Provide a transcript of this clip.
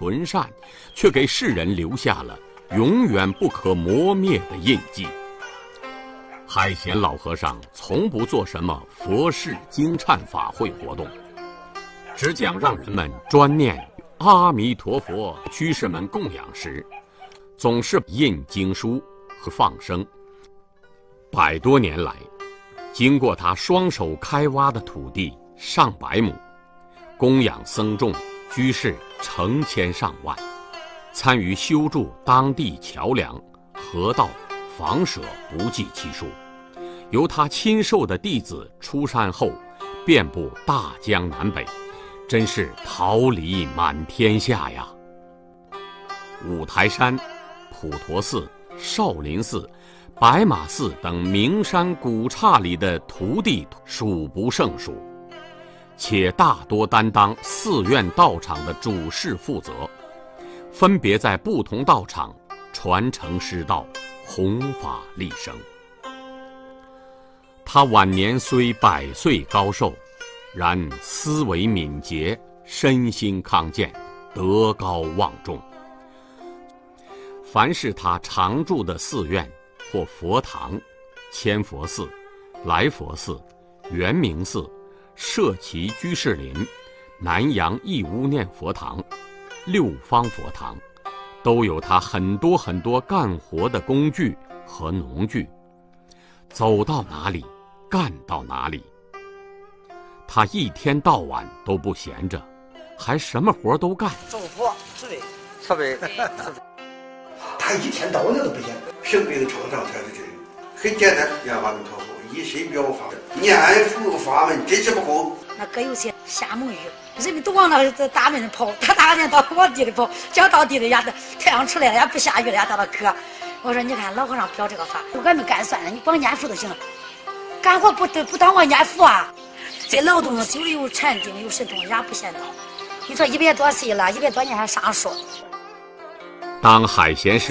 纯善，却给世人留下了永远不可磨灭的印记。海贤老和尚从不做什么佛事经忏法会活动，只讲让人们专念阿弥陀佛，居士们供养时，总是印经书和放生。100多年来，经过他双手开挖的土地上百亩，供养僧众居士成千上万，参与修筑当地桥梁、河道、房舍不计其数。由他亲授的弟子出山后，遍布大江南北，真是桃李满天下呀！五台山、普陀寺、少林寺、白马寺等名山古刹里的徒弟数不胜数，且大多担当寺院道场的主事负责，分别在不同道场传承师道，弘法利生。他晚年虽100岁高寿，然思维敏捷，身心康健，德高望重。凡是他常住的寺院或佛堂，千佛寺、来佛寺、圆明寺、社稷居士林、南阳义乌念佛堂、六方佛堂，都有他很多干活的工具和农具，走到哪里干到哪里。他一天到晚都不闲着，还什么活都干。 走活，设备。 他一天到晚都不闲。生病创伤才是这个，很简单，念阿弥陀佛，一心表法，念佛法门真是不空。 那哥有些瞎蒙语，人们都往那大门跑，他大天到往地里跑，只要到地里呀，太阳出来了呀，不下雨了呀，到了渴。我说你看老和尚表这个法，俺们干算了，你光念佛就行了，干活不当我念佛啊。在劳动久了有禅定有神通，也不嫌早。你说100多岁了，100多年还上树。 当海贤师